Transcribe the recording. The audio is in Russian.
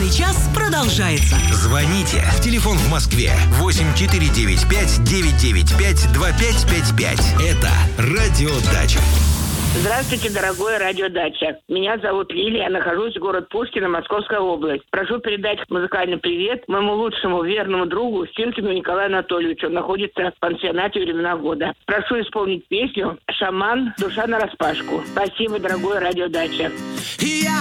Музыкальный час продолжается. Звоните. Телефон в Москве 8495-995-2555. Это «Радио Дача». Здравствуйте, дорогое радио «Дача». Меня зовут Лилия, я нахожусь в город Пушкино, Московская область. Прошу передать музыкальный привет моему лучшему верному другу Стинкину Николаю Анатольевичу. Он находится в пансионате «Времена года». Прошу исполнить песню «Шаман. Душа нараспашку». Спасибо, дорогое радио «Дача». Я